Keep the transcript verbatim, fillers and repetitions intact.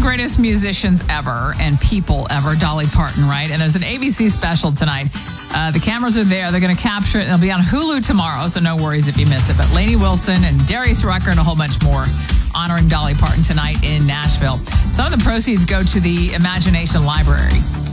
greatest musicians ever and people ever, Dolly Parton, right? And there's an A B C special tonight. Uh, the cameras are there. They're going to capture it, and it'll be on Hulu tomorrow, so no worries if you miss it. But Lainey Wilson and Darius Rucker and a whole bunch more honoring Dolly Parton tonight in Nashville. Some of the proceeds go to the Imagination Library.